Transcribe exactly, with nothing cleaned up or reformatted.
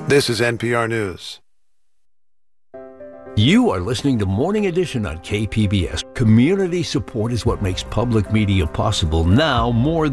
This is N P R News. You are listening to Morning Edition on K P B S. Community support is what makes public media possible now more than